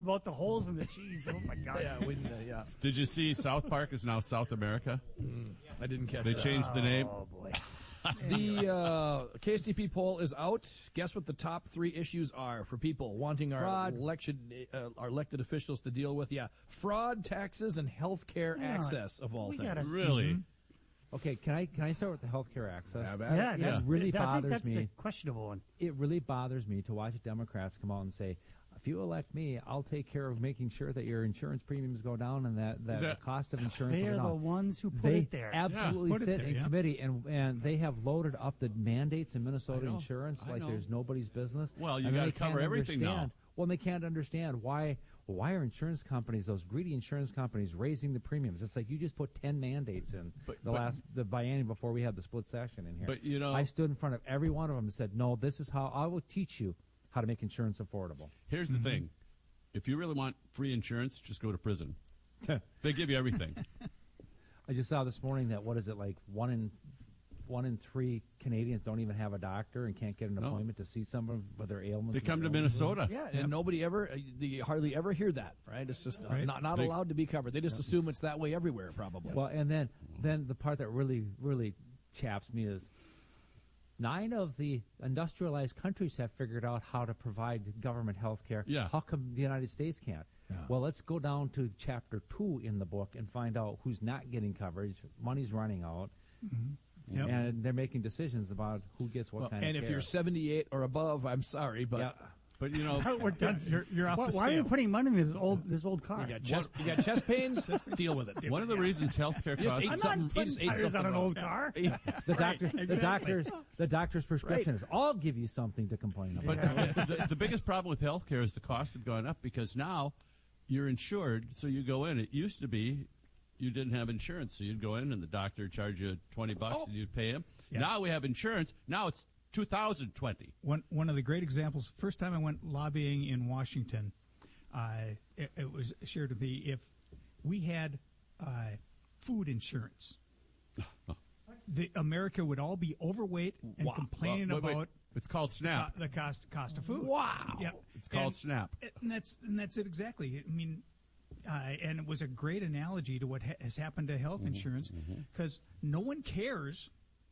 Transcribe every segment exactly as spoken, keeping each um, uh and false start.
about the holes in the cheese. Oh my God! Yeah, we, uh, yeah. Did you see South Park is now South America? Mm, I didn't catch They that. changed the name. Oh boy! The uh, K S T P poll is out. Guess what the top three issues are for people wanting our Fraud. election, uh, our elected officials to deal with? Yeah, fraud, taxes, and health care Yeah, access of all we things. gotta- Really? Mm-hmm. Okay, can I can I start with the healthcare access? Yeah, Yeah, yeah. that's, It really I think bothers that's me. the questionable one. It really bothers me to watch Democrats come out and say, if you elect me, I'll take care of making sure that your insurance premiums go down and that, that That- the cost of insurance They will are go the down. ones who put They it there. absolutely Yeah, put it sit there, in yeah. committee, and and they have loaded up the mandates in Minnesota I know, insurance I like know. there's nobody's business. Well, you And gotta they can't cover everything now. understand- Well, and they can't understand why. Well, why are insurance companies, those greedy insurance companies, raising the premiums? It's like you just put ten mandates in But- the but- last the biennium before we had the split session in here. But, you know- I stood in front of every one of them and said, "No, this is how I will teach you how to make insurance affordable." Here's the thing. If you really want free insurance, just go to prison. They give you everything. I just saw this morning that what is it like one in one in three Canadians don't even have a doctor and can't get an No. appointment to see someone with their ailments. They and come to their illnesses. Minnesota. Yeah, and nobody ever, uh, you hardly ever hear that, right? It's just uh, Right. not not They- allowed to be covered. They just assume it's that way everywhere, probably. Well, and then then the part that really really chaps me is nine of the industrialized countries have figured out how to provide government health care. Yeah. How come the United States can't? Yeah. Well, let's go down to chapter two in the book and find out who's not getting coverage. Money's running out. Yep. And they're making decisions about who gets what Well, kind and of if care. you're seventy-eight or above, I'm sorry, but yeah. But, you know, We're done. You're, you're off Why, the why are you scale. putting money in this old this old car? you got chest, you got chest pains, deal with it. one of the reasons healthcare You just costs... ate I'm something- not you just putting ate tires on something an wrong. old car. The doctor, the exactly. doctor's, the doctor's prescription is, I'll give you something to complain about. But the, the biggest problem with healthcare is the cost have gone up because now you're insured, so you go in. It used to be you didn't have insurance, so you'd go in and the doctor would charge you twenty bucks Oh. and you'd pay him. Yeah. Now we have insurance. Now it's two thousand twenty. One one of the great examples. First time I went lobbying in Washington, uh, it, it was shared to me if we had uh, food insurance, the America would all be overweight and Wow. complaining Well, wait, wait. about It's called uh, SNAP. the cost cost of food. Wow. Yeah, It's called and, SNAP. and that's and that's it exactly. I mean. Uh, and it was a great analogy to what ha- has happened to health insurance because no one cares,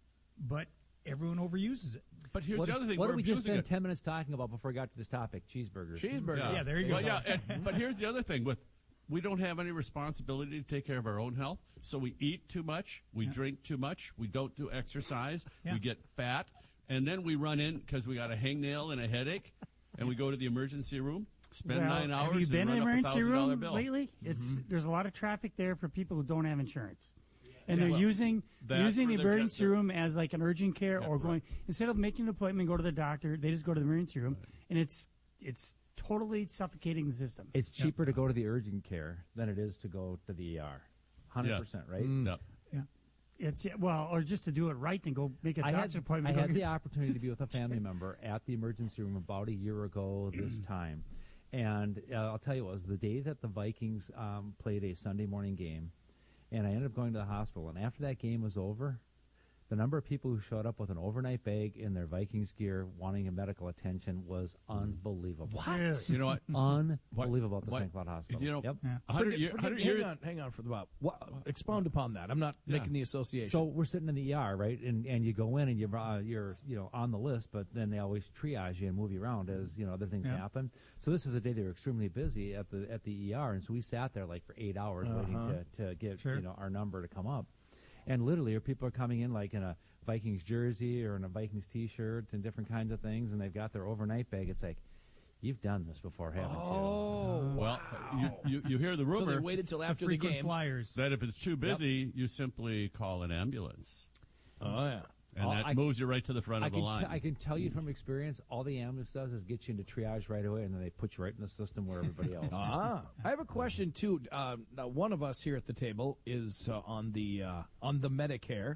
but everyone overuses it. But here's What, the other thing. what we're did we just abusing spend it. ten minutes talking about before we got to this topic? Cheeseburgers. Cheeseburger. Yeah, there you go. Well, yeah, and, but here's the other thing: with we don't have any responsibility to take care of our own health, so we eat too much, we Yeah. drink too much, we don't do exercise, Yeah. we get fat, and then we run in because we got a hangnail and a headache, and we go to the emergency room, spend Well, nine hours, have you been and in run the up a emergency thousand dollar room bill. lately? It's there's a lot of traffic there for people who don't have insurance, and Yeah. they're Well, using that's using the where they're emergency just- room as like an urgent care Yeah, or going right. instead of making an appointment, go to the doctor. They just go to the emergency room, and it's it's totally suffocating the system. It's cheaper to go to the urgent care than it is to go to the E R. one hundred percent, right? No. Yeah. It's well, or just to do it right, then go make a I doctor's had, appointment. I Go had the get- opportunity to be with a family member at the emergency room about a year ago this time. And uh, I'll tell you, it was the day that the Vikings um, played a Sunday morning game. And I ended up going to the hospital. And after that game was over, the number of people who showed up with an overnight bag in their Vikings gear wanting a medical attention was unbelievable. Really? You know what? Unbelievable at the What- Saint Cloud Hospital. You know, Yep. Yeah. a hundred Forget- year- forget- hundred hang years. on, hang on for the Bob. What, expound upon that. I'm not Yeah. making the association. So we're sitting in the E R, right? And and you go in and you're uh, you're you know on the list, but then they always triage you and move you around as you know other things Yeah. happen. So this is a day they were extremely busy at the at the E R, and so we sat there like for eight hours waiting to to get Sure. you know our number to come up. And literally, people are coming in like in a Vikings jersey or in a Vikings T-shirt and different kinds of things, and they've got their overnight bag. It's like, you've done this before, haven't oh, Well, you, you you hear the so rumor they waited till The after the frequent game. flyers. that if it's too busy, you simply call an ambulance, Oh yeah. and Oh, that I- moves you right to the front I of the can, line. t- I can tell you from experience, all the ambulance does is get you into triage right away, and then they put you right in the system where everybody else. Ah, I have a question too. Uh, now, one of us here at the table is uh, on the uh, on the Medicare.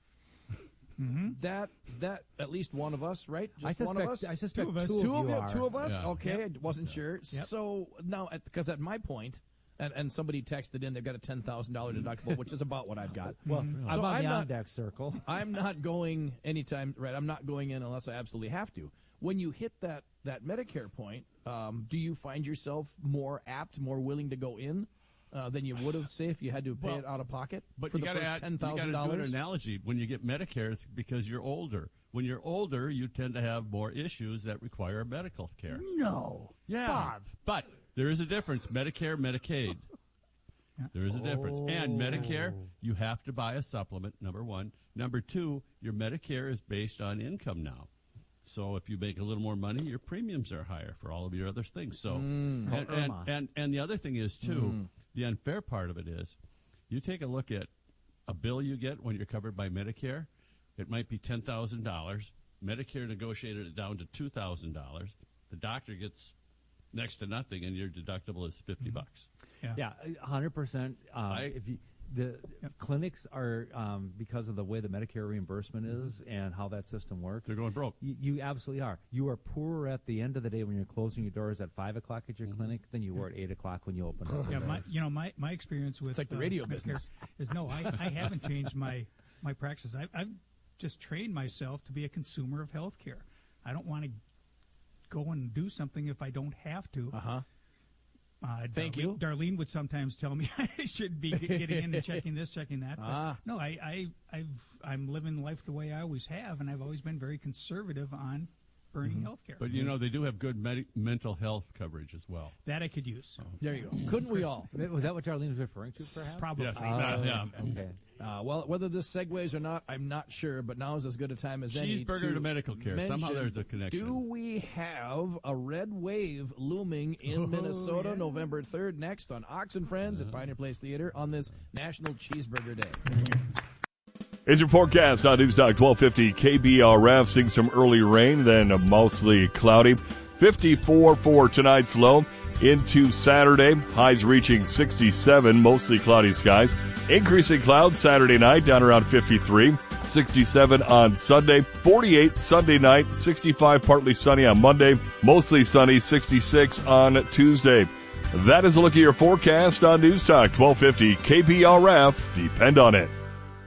That that at least one of us, right? Just I suspect. one of us. I suspect Two of us. two, two of of you you, are. two of us. Yeah. Okay, Yep. I wasn't sure. Yep. So now, because at my point, and, and somebody texted in, they've got a ten thousand dollar deductible, which is about what I've got. Well, I'm So on I'm the not- on deck circle. I'm not going anytime. Right, I'm not going in unless I absolutely have to. When you hit that that Medicare point, um, do you find yourself more apt, more willing to go in uh, than you would have, say, if you had to pay Well, it out of pocket But for you the gotta first add, ten you thousand gotta do dollars? an analogy. When you get Medicare, it's because you're older. When you're older, you tend to have more issues that require medical care. No. Yeah, Bob. but there is a difference. Medicare, Medicaid. There is a difference. And Medicare, you have to buy a supplement, number one. Number two, your Medicare is based on income now. So if you make a little more money, your premiums are higher for all of your other things. So, and, Called and, Irma. and, and the other thing is, too, the unfair part of it is, you take a look at a bill you get when you're covered by Medicare, it might be ten thousand dollars. Medicare negotiated it down to two thousand dollars. The doctor gets next to nothing, and your deductible is fifty bucks. Yeah, a hundred percent. Um, I- if you the clinics are um, because of the way the Medicare reimbursement is and how that system works. They're going broke. You, you absolutely are. You are poorer at the end of the day when you're closing your doors at five o'clock at your clinic than you were at eight o'clock when you opened up. Yeah, my, you know, my, my experience with It's like the uh, radio Medicare business. is no, I, I haven't changed my my practice. I, I've just trained myself to be a consumer of health care. I don't want to go and do something if I don't have to. Uh-huh. Uh, Thank Darlene, you. Darlene would sometimes tell me I should be get- getting in and checking this, checking that. But Ah. no, I, I, I've, I'm living life the way I always have, and I've always been very conservative on burning health care. But, you know, they do have good med- mental health coverage as well. that I could use. There you go. Couldn't we all? Was that what Darlene was referring to, perhaps? Probably. Yes. Oh, yeah. okay. Uh, well, whether this segues or not, I'm not sure, but now is as good a time as any Cheeseburger to medical care. Somehow mention, there's a connection. Do we have a red wave looming in Oh, Minnesota yeah. November third next on Ox and Friends at Pioneer Place Theater on this National Cheeseburger Day? Here's your forecast on Newstalk twelve fifty K B R F. Seeing some early rain, then mostly cloudy. fifty-four for tonight's low. Into Saturday, highs reaching sixty-seven, mostly cloudy skies. Increasing clouds Saturday night, down around fifty-three. sixty-seven on Sunday, forty-eight Sunday night, sixty-five partly sunny on Monday, mostly sunny, sixty-six on Tuesday. That is a look at your forecast on Newstalk twelve fifty K B R F. Depend on it.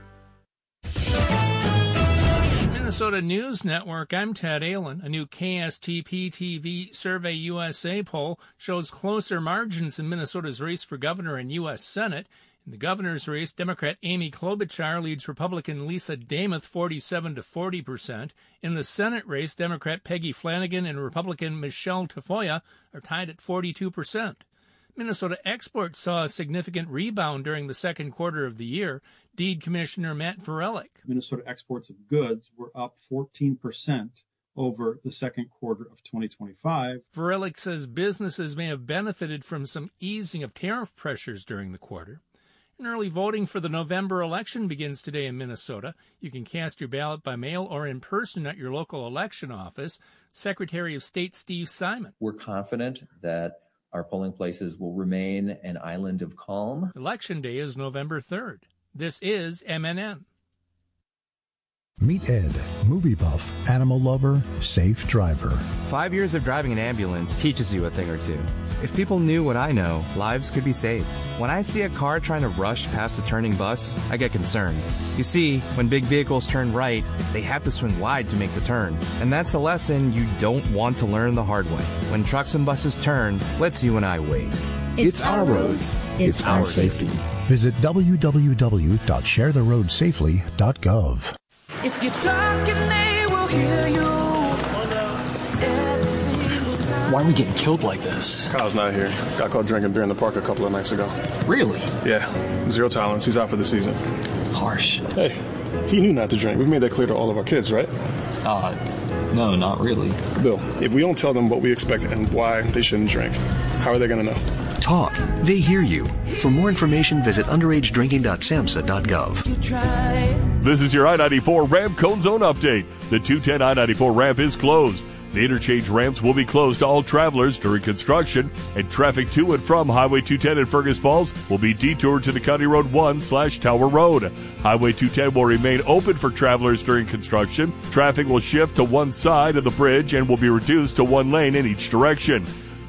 Minnesota News Network, I'm Ted Allen. A new K S T P T V Survey U S A poll shows closer margins in Minnesota's race for governor and U S Senate. In the governor's race, Democrat Amy Klobuchar leads Republican Lisa Damuth forty-seven to forty percent. In the Senate race, Democrat Peggy Flanagan and Republican Michelle Tafoya are tied at forty-two percent. Minnesota exports saw a significant rebound during the second quarter of the year. Deed Commissioner Matt Vorelic. Minnesota exports of goods were up fourteen percent over the second quarter of twenty twenty-five. Vorelic says businesses may have benefited from some easing of tariff pressures during the quarter. And early voting for the November election begins today in Minnesota. You can cast your ballot by mail or in person at your local election office. Secretary of State Steve Simon. We're confident that our polling places will remain an island of calm. Election day is November third. This is M N N. Meet Ed, movie buff, animal lover, safe driver. Five years of driving an ambulance teaches you a thing or two. If people knew what I know, lives could be saved. When I see a car trying to rush past a turning bus, I get concerned. You see, when big vehicles turn right, they have to swing wide to make the turn. And that's a lesson you don't want to learn the hard way. When trucks and buses turn, let's you and I wait. It's, it's our roads. It's, it's our safety. Visit w w w dot share the road safely dot gov. If you're talking, they will hear you. Why are we getting killed like this? Kyle's not here. Got caught drinking beer in the park a couple of nights ago. Really? Yeah. Zero tolerance. He's out for the season. Harsh. Hey, he knew not to drink. We've made that clear to all of our kids, right? Uh, no, not really. Bill, if we don't tell them what we expect and why they shouldn't drink, how are they going to know? Talk. They hear you. For more information, visit underage drinking dot samhsa dot gov. This is your I ninety-four ramp cone zone update. The two ten I ninety-four ramp is closed. The interchange ramps will be closed to all travelers during construction, and traffic to and from Highway two ten in Fergus Falls will be detoured to the County Road one slash Tower Road. Highway two ten will remain open for travelers during construction. Traffic will shift to one side of the bridge and will be reduced to one lane in each direction.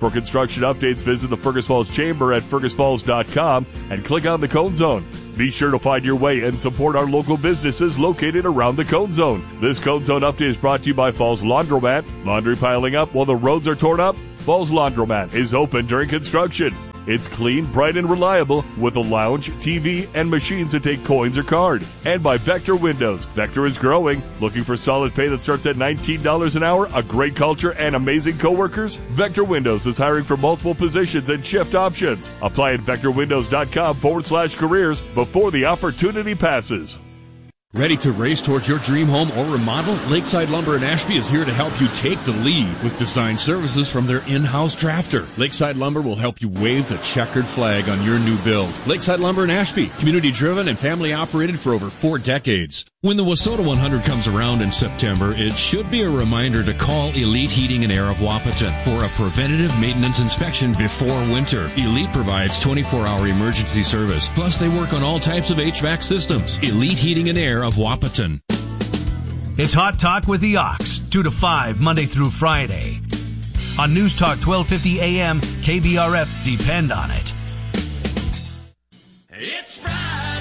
For construction updates, visit the Fergus Falls Chamber at fergus falls dot com and click on the Cone Zone. Be sure to find your way and support our local businesses located around the Cone Zone. This Cone Zone update is brought to you by Falls Laundromat. Laundry piling up while the roads are torn up? Falls Laundromat is open during construction. It's clean, bright, and reliable with a lounge, T V, and machines that take coins or card. And by Vector Windows. Vector is growing. Looking for solid pay that starts at nineteen dollars an hour, a great culture, and amazing coworkers? Vector Windows is hiring for multiple positions and shift options. Apply at vector windows dot com forward slash careers before the opportunity passes. Ready to race towards your dream home or remodel? Lakeside Lumber in Ashby is here to help you take the lead with design services from their in-house drafter. Lakeside Lumber will help you wave the checkered flag on your new build. Lakeside Lumber in Ashby, community-driven and family-operated for over four decades. When the Wissota one hundred comes around in September, it should be a reminder to call Elite Heating and Air of Wapaton for a preventative maintenance inspection before winter. Elite provides twenty-four hour emergency service. Plus, they work on all types of H V A C systems. Elite Heating and Air of Wapaton. It's Hot Talk with the Ox, two to five, Monday through Friday. On News Talk twelve fifty A M, K B R F, depend on it. It's Friday.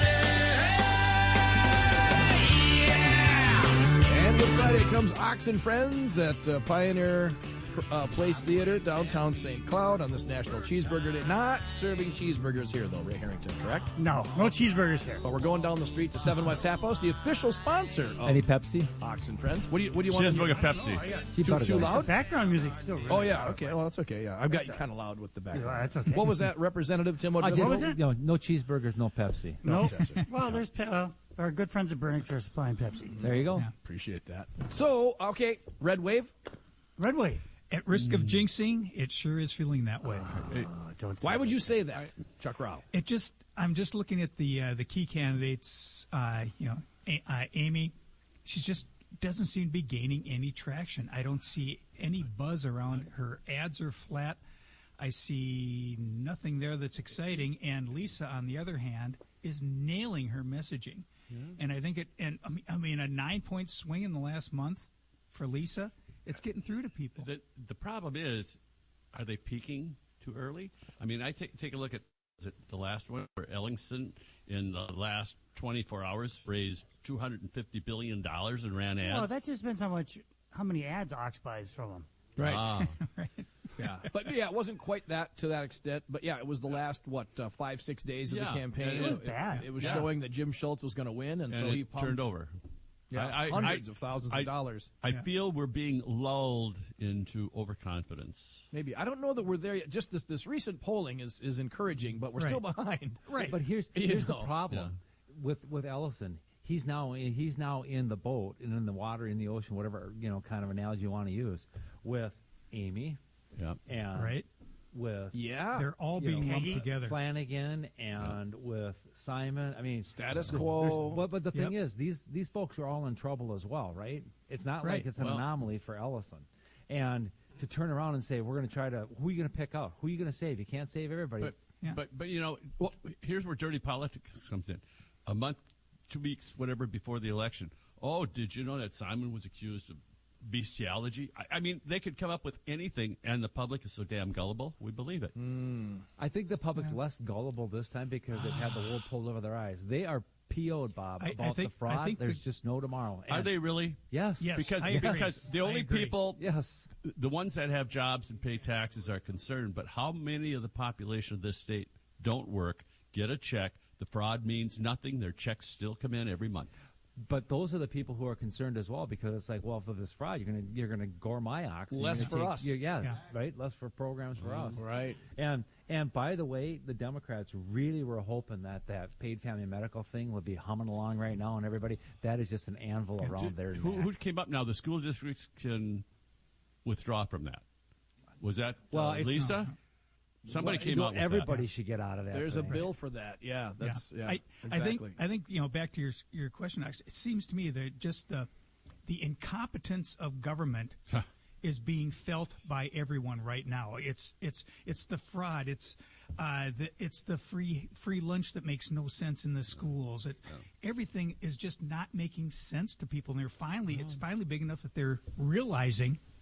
And with Friday comes Ox and Friends at uh, Pioneer uh, Place Theater, downtown Saint Cloud on this National Cheeseburger Day. Not serving cheeseburgers here, though, Ray Harrington, correct? No, no cheeseburgers here. But we're going down the street to Seven West Tap House, the official sponsor of Any Pepsi? Ox and Friends. What do you What do you want? Cheeseburger Pepsi. Oh, yeah. Keep Too, out of too that. loud? Background music's still really Oh yeah, loud. okay. Well, that's okay. Yeah, I've got you kind of loud with the background. Yeah, that's okay. What was that, Representative Tim? What I was just, was it? You know, no cheeseburgers, no Pepsi. No. Jesse. Well, there's pe- uh, our good friends at Burnix are supplying Pepsi. There you go. Yeah. Appreciate that. So, okay, Red Wave. Red Wave. At risk of jinxing, it sure is feeling that way. Oh, don't say Why would that. you say that, Chuck Rao? It just, I'm just looking at the uh, the key candidates. Uh, you know, A- uh, Amy, she just doesn't seem to be gaining any traction. I don't see any buzz around her. Ads are flat. I see nothing there that's exciting. And Lisa, on the other hand, is nailing her messaging. Yeah. And I think it. And I mean, I mean, a nine point swing in the last month for Lisa. It's getting through to people. The, the problem is, are they peaking too early? I mean, I take take a look at is it the last one where Ellingson in the last twenty-four hours raised two hundred fifty billion dollars and ran ads. Well, that just depends how much, how many ads Ox buys from them. Right. Ah. right. Yeah, but yeah, it wasn't quite that to that extent. But yeah, it was the last what uh, five six days of Yeah, the campaign. it was bad. It, it was Yeah. showing that Jim Schultz was going to win, and, and so it he pumped, turned over. Yeah, I- I- hundreds I- of thousands I- of dollars. I Yeah. feel we're being lulled into overconfidence. Maybe I don't know that we're there yet. Just this this recent polling is is encouraging, but we're Right. still behind. Right. But here's You here's know. the problem with with Ellison. He's now in, he's now in the boat and in the water, in the ocean, whatever you know kind of analogy you want to use, with Amy Yeah. and Right. with Yeah, They're all you being know, lumped together. Flanagan and with Simon. I mean, Status th- quo. there's- But, but the thing Yep. is, these these folks are all in trouble as well, right? It's not Right. like it's an Well- anomaly for Ellison. And to turn around and say, we're going to try to, who are you going to pick out? Who are you going to save? You can't save everybody. But, Yeah. but but you know, well, here's where dirty politics comes in. A month, two weeks, whatever before the election. Oh, did you know that Simon was accused of bestiality? I, I mean, they could come up with anything, and the public is so damn gullible. We believe it. I think the public's less gullible this time because they've had the wool pulled over their eyes. They are P O'd, Bob, I- I about think- the fraud. I think There's the- just no tomorrow. Are And- they really? Yes. Yes, Because I agree. because the I only agree. people, Yes. the ones that have jobs and pay taxes are concerned. But how many of the population of this state don't work, get a check? The fraud means nothing. Their checks still come in every month. But those are the people who are concerned as well because it's like, well, for this fraud, you're gonna you're gonna gore my ox. and you're Less gonna for take- us. you're- Yeah, Yeah. right. Less for programs for us. Right. And and by the way, the Democrats really were hoping that that paid family medical thing would be humming along right now, and everybody that is just an anvil around Did- there. Who, who came up now? The school districts can withdraw from that. Was that Well, uh, it- Lisa? Somebody Well, came no, out with that. Everybody should get out of that. There's a thing. bill for that. Yeah, that's yeah. I, exactly. I think I think you know back to your your question. Actually, it seems to me that just the the incompetence of government is being felt by everyone right now. It's it's it's the fraud. It's uh, the it's the free free lunch that makes no sense in the schools. It, everything is just not making sense to people. And they're finally it's finally big enough that they're realizing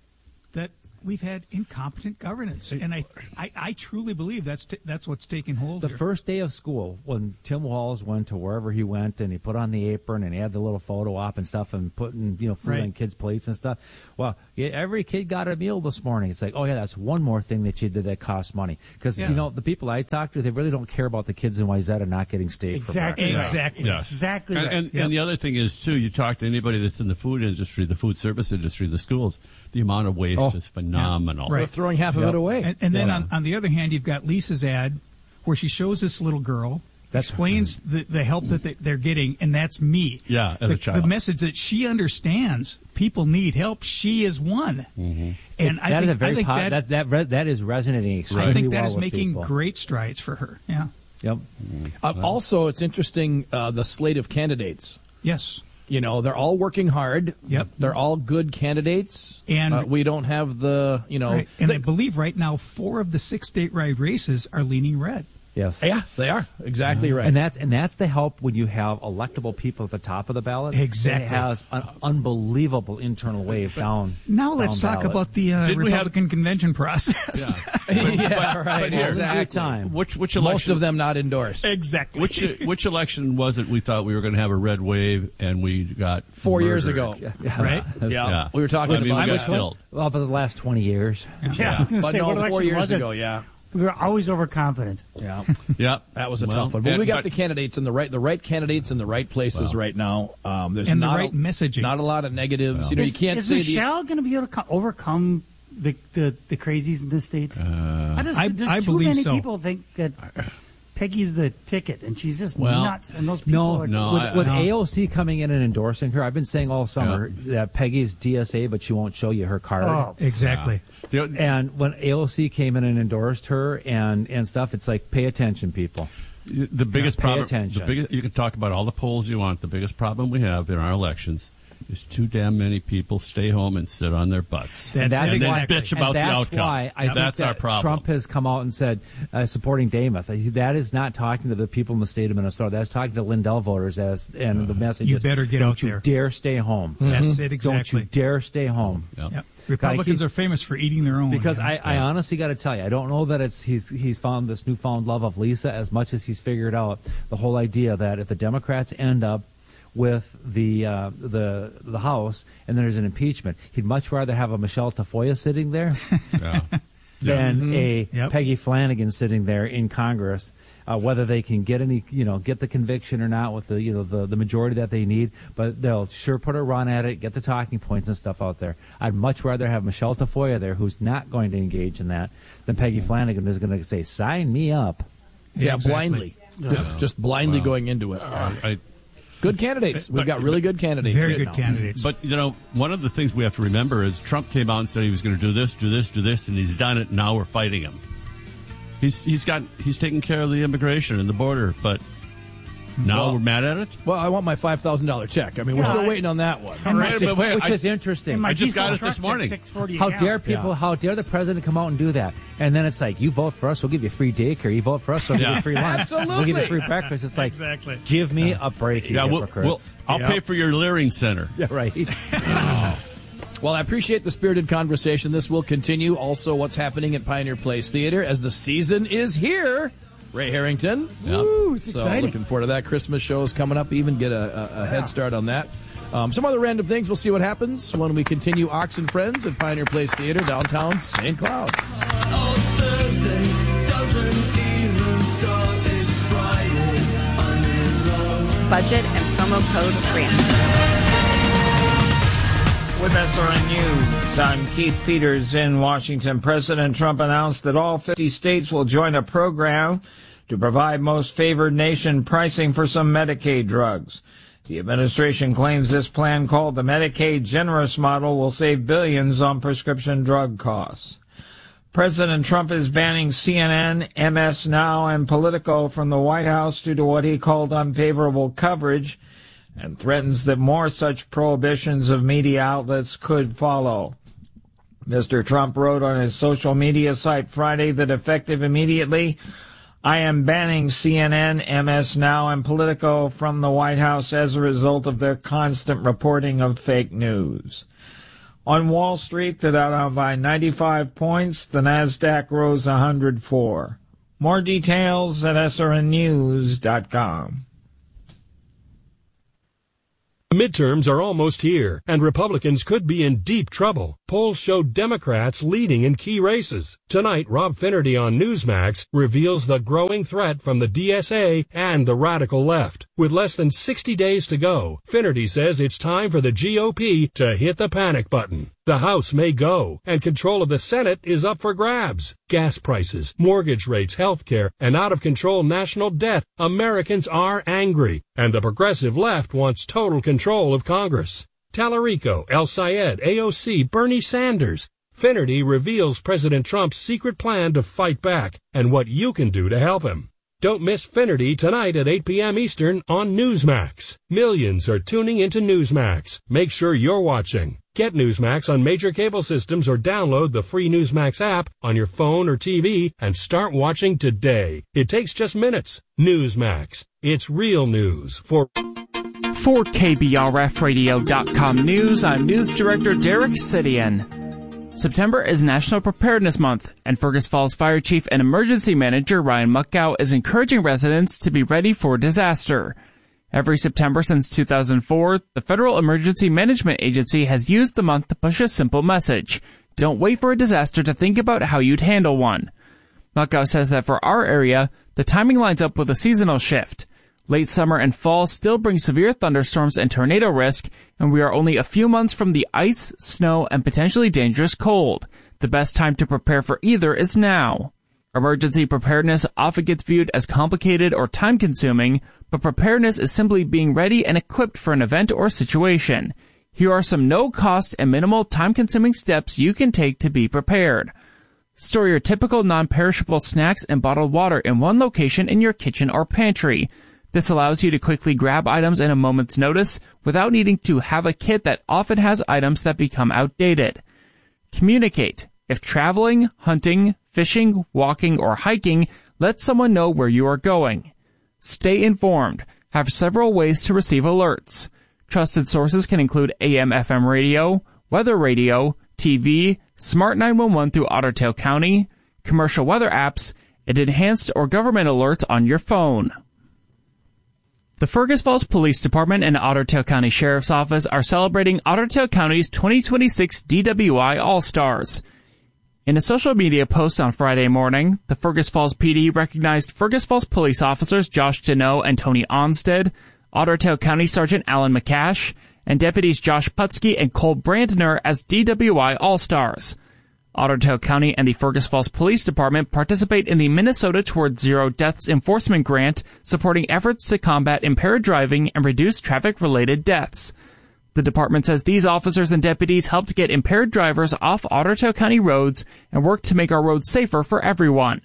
that we've had incompetent governance, and I, I, I truly believe that's t- that's what's taking hold. The here. first day of school, when Tim Walz went to wherever he went, and he put on the apron and he had the little photo op and stuff, and putting you know food Right. on kids' plates and stuff. Well, yeah, every kid got a meal this morning. It's like, oh yeah, that's one more thing that you did that costs money. Because Yeah. you know the people I talk to, they really don't care about the kids in Wayzata not getting steak. Exactly. For Right. Exactly. Yeah. Exactly. And, right. and, Yep. and the other thing is, too, you talk to anybody that's in the food industry, the food service industry, the schools, the amount of waste Oh. is phenomenal. Right. They're throwing half of Yep. it away. And, and then Yeah. on, on the other hand, you've got Lisa's ad where she shows this little girl, That's- explains the, the help that they, they're getting, and that's me. Yeah, as the, a child. the message that she understands, people need help. She is one. Mm-hmm. And I that think, is a very I think po- that, that that re- that is resonating extremely I think that well is with making people. great strides for her. Yeah. Yep. Uh, also, it's interesting uh, the slate of candidates. Yes. You know, they're all working hard. Yep. They're all good candidates. And- uh, we don't have the, you know. Right. And they- I believe right now four of the six statewide races are leaning red. Yes. yeah, they are. Exactly right. And that's and that's the help when you have electable people at the top of the ballot. Exactly. It has an unbelievable internal wave down. Now let's down talk ballot. about the uh, Didn't we have- Republican convention process. yeah, right. but here- exactly. Good time. Which which Most election? of them not endorsed. Exactly. Which which election was it? We thought we were going to have a red wave, and we got Four years murdered? ago. Yeah. Right? Yeah. Yeah. We were talking I mean, about we that. got killed. Well, for the last twenty years. Yeah, I was going to But say, what no, election four years was it? ago, yeah. We were always overconfident. Yeah. Yeah, That was a Well, tough one. But and- we got but- the candidates in the right the right candidates in the right places Well. right now. Um, there's And the not right a, messaging. Not a lot of negatives. You know, is, you can't is say Michelle going to be able to co- overcome the, the, the crazies in this state? Uh, I just, I- just I too believe many so. people think that Peggy's the ticket, and she's just Well, nuts. And those people No, are no, with, I- with No. A O C coming in and endorsing her, I've been saying all summer that Peggy's D S A, but she won't show you her card. Oh. Exactly. the- And when A O C came in and endorsed her and, and stuff, it's like, pay attention, people. the biggest pay problem. attention. The biggest. You can talk about all the polls you want. The biggest problem we have in our elections is too damn many people stay home and sit on their butts. That's And that's it. and then why, bitch and about the that's outcome. why I think That's that our problem. Trump has come out and said uh, supporting Damuth. That is not talking to the people in the state of Minnesota. That's talking to Lindell voters. As and the message You is, better get don't out you there." dare stay home. That's it. Don't Exactly. you dare stay home. Yep. Yep. Republicans keep- are famous for eating their own. Because you know? I, I honestly got to tell you, I don't know that it's he's he's found this newfound love of Lisa as much as he's figured out the whole idea that if the Democrats end up with the uh, the the House and then there's an impeachment, he'd much rather have a Michelle Tafoya sitting there Yeah. than a Yep. Peggy Flanagan sitting there in Congress. Uh, whether they can get any, you know, get the conviction or not with the, you know, the, the majority that they need, but they'll sure put a run at it, get the talking points and stuff out there. I'd much rather have Michelle Tafoya there, who's not going to engage in that, than Peggy Flanagan, who's going to say, "Sign me up." yeah, Exactly. blindly, just, just blindly Wow. going into it. I, Good candidates. We've got really good candidates. Very right good now. candidates. But, you know, one of the things we have to remember is Trump came out and said he was going to do this, do this, do this, and he's done it, and now we're fighting him. He's he's got he's taking care of the immigration and the border, but now Well- we're mad at it? Well, I want my five thousand dollars check. I mean, we're Yeah, still I- waiting on that one. And Wait, my- but wait, Which I- is interesting. and my I just diesel got it this truck's at morning. six forty a How gallon. dare people? Yeah. How dare the president come out and do that? And then it's like, you vote for us, we'll give you free daycare. You vote for us, we'll give Yeah. you free lunch. We'll give Absolutely. you free breakfast. It's like, Exactly. give me a break, you Yeah, we'll, hypocrites. we'll, I'll Yeah. pay for your Leering Center. Yeah, right. Well, I appreciate the spirited conversation. This will continue. Also, what's happening at Pioneer Place Theater as the season is here. Ray Harrington. Woo, it's So exciting. looking forward to that. Christmas show is coming up. Even get a, a, a head start on that. Um, some other random things. We'll see what happens when we continue Ox and Friends at Pioneer Place Theater, downtown Saint Cloud. Budget and promo code RAMP. With S R N News, I'm Keith Peters in Washington. President Trump announced that all fifty states will join a program to provide most favored nation pricing for some Medicaid drugs. The administration claims this plan, called the Medicaid Generous Model, will save billions on prescription drug costs. President Trump is banning C N N, M S Now, and Politico from the White House due to what he called unfavorable coverage, and threatens that more such prohibitions of media outlets could follow. Mister Trump wrote on his social media site Friday that effective immediately, I am banning C N N, M S Now, and Politico from the White House as a result of their constant reporting of fake news. On Wall Street, the Dow down by ninety-five points. The Nasdaq rose one hundred four. More details at S R N news dot com. The midterms are almost here, and Republicans could be in deep trouble. Polls show Democrats leading in key races. Tonight, Rob Finnerty on Newsmax reveals the growing threat from the D S A and the radical left. With less than sixty days to go, Finnerty says it's time for the G O P to hit the panic button. The House may go, and control of the Senate is up for grabs. Gas prices, mortgage rates, health care, and out-of-control national debt. Americans are angry, and the progressive left wants total control of Congress. Tallarico, El Sayed, A O C, Bernie Sanders. Finnerty reveals President Trump's secret plan to fight back and what you can do to help him. Don't miss Finnerty tonight at eight p.m. Eastern on Newsmax. Millions are tuning into Newsmax. Make sure you're watching. Get Newsmax on major cable systems or download the free Newsmax app on your phone or T V and start watching today. It takes just minutes. Newsmax. It's real news for... For K B R F radio dot com News, I'm News Director Derek Sidian. September is National Preparedness Month, and Fergus Falls Fire Chief and Emergency Manager Ryan Muckow is encouraging residents to be ready for disaster. Every September since two thousand four, the Federal Emergency Management Agency has used the month to push a simple message. Don't wait for a disaster to think about how you'd handle one. Muckow says that for our area, the timing lines up with a seasonal shift. Late summer and fall still bring severe thunderstorms and tornado risk, and we are only a few months from the ice, snow, and potentially dangerous cold. The best time to prepare for either is now. Emergency preparedness often gets viewed as complicated or time-consuming, but preparedness is simply being ready and equipped for an event or situation. Here are some no-cost and minimal time-consuming steps you can take to be prepared. Store your typical non-perishable snacks and bottled water in one location in your kitchen or pantry. This allows you to quickly grab items in a moment's notice without needing to have a kit that often has items that become outdated. Communicate. If traveling, hunting, fishing, walking, or hiking, let someone know where you are going. Stay informed. Have several ways to receive alerts. Trusted sources can include A M F M radio, weather radio, T V, Smart nine one one through Otter Tail County, commercial weather apps, and enhanced or government alerts on your phone. The Fergus Falls Police Department and Otter Tail County Sheriff's Office are celebrating Otter Tail County's twenty twenty-six D W I All-Stars. In a social media post on Friday morning, the Fergus Falls P D recognized Fergus Falls police officers Josh Deneau and Tony Onstead, Otter Tail County Sergeant Alan McCash, and deputies Josh Putsky and Cole Brandner as D W I All-Stars. Otter Tail County and the Fergus Falls Police Department participate in the Minnesota Towards Zero Deaths Enforcement Grant, supporting efforts to combat impaired driving and reduce traffic-related deaths. The department says these officers and deputies helped get impaired drivers off Otter Tail County roads and work to make our roads safer for everyone.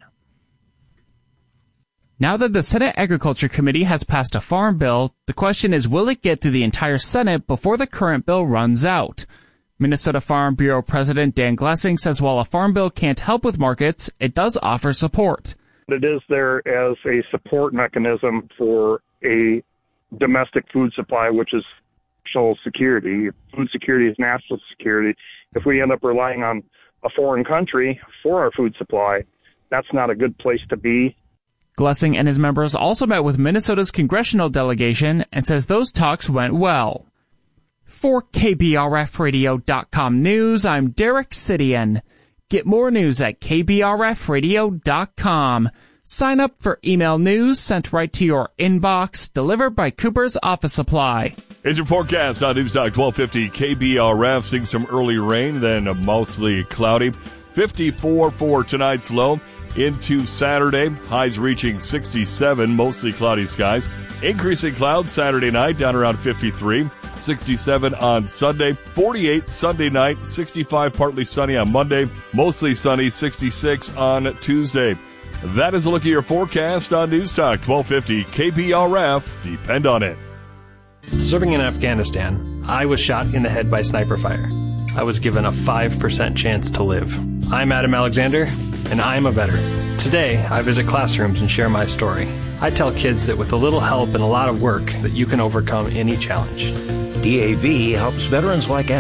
Now that the Senate Agriculture Committee has passed a farm bill, the question is, will it get through the entire Senate before the current bill runs out? Minnesota Farm Bureau President Dan Glessing says while a farm bill can't help with markets, it does offer support. It is there as a support mechanism for a domestic food supply, which is national security. Food security is national security. If we end up relying on a foreign country for our food supply, that's not a good place to be. Glessing and his members also met with Minnesota's congressional delegation and says those talks went well. For K B R F radio dot com News, I'm Derek Sidian. Get more news at K B R F radio dot com. Sign up for email news sent right to your inbox, delivered by Cooper's Office Supply. Here's your forecast on Newstalk twelve fifty K B R F. Seeing some early rain, then mostly cloudy. fifty-four for tonight's low. Into Saturday, highs reaching sixty-seven, mostly cloudy skies. Increasing clouds Saturday night, down around fifty-three. sixty-seven on Sunday, forty-eight Sunday night, sixty-five partly sunny on Monday, mostly sunny, sixty-six on Tuesday. That is a look at your forecast on Newstalk twelve fifty K B R F. Depend on it. Serving in Afghanistan, I was shot in the head by sniper fire. I was given a five percent chance to live. I'm Adam Alexander, and I'm a veteran. Today, I visit classrooms and share my story. I tell kids that with a little help and a lot of work, that you can overcome any challenge. D A V helps veterans like Adam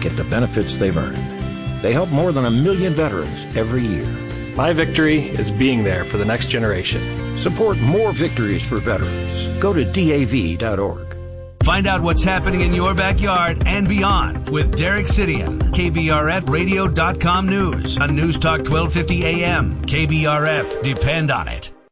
get the benefits they've earned. They help more than a million veterans every year. My victory is being there for the next generation. Support more victories for veterans. Go to D A V dot org. Find out what's happening in your backyard and beyond with Derek Sidian, K B R F radio dot com News on News Talk twelve fifty A M. K B R F, depend on it.